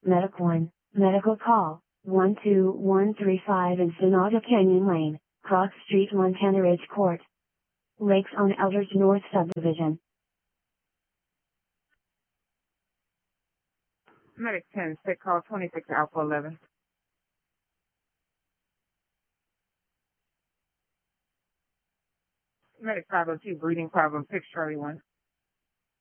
Medic 1, medical call, 12135 in Sonata Canyon Lane, Cross Street, Montana Ridge Court. Lakes on Elders North Subdivision. Medic 10, sick call 26 Alpha 11. Medic 502, breathing 506 Charlie 1.